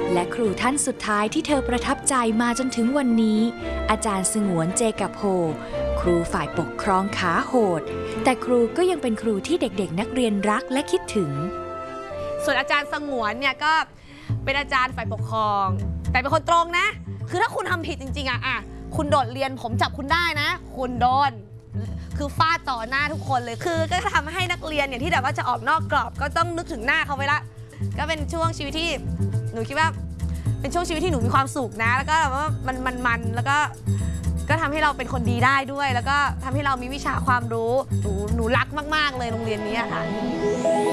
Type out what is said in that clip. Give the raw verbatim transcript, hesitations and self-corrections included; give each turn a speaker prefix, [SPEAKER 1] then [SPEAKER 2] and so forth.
[SPEAKER 1] และครูท่านสุดท้ายที่เธอประทับใจมาจนถึงวันนี้อาจารย์สงวนเจกับโฮครูฝ่ายปกครองขาโหดแต่ครูก็ยังเป็นครูที่เด็กๆนักเรียนรักและคิดถึง
[SPEAKER 2] ส่วนอาจารย์สงวนเนี่ยก็เป็นอาจารย์ฝ่ายปกครองแต่เป็นคนตรงนะคือถ้าคุณทำผิดจริงๆอะอะคุณโดดเรียนผมจับคุณได้นะคุณโดนคือฟาดต่อหน้าทุกคนเลยคือก็ทำให้นักเรียนเนี่ยที่แบบว่าจะออกนอกกรอบก็ต้องนึกถึงหน้าเขาไว้ละก็เป็นช่วงชีวิตที่หนูคิดว่าเป็นช่วงชีวิตที่หนูมีความสุขนะแล้วก็แบบว่ามันมันมันแล้วก็ก็ทำให้เราเป็นคนดีได้ด้วยแล้วก็ทำให้เรามีวิชาความรู้หนูหนูรักมากๆเลยโรงเรียนนี้ค่ะ